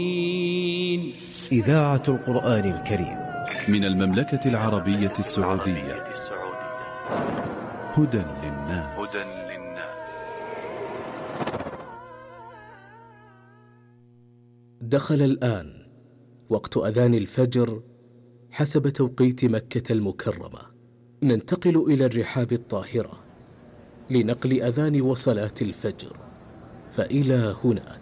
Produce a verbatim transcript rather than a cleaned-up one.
إذاعة القرآن الكريم من المملكة العربية السعودية. هدى للناس. دخل الآن وقت أذان الفجر حسب توقيت مكة المكرمة. ننتقل إلى الرحاب الطاهرة لنقل أذان وصلاة الفجر، فإلى هناك.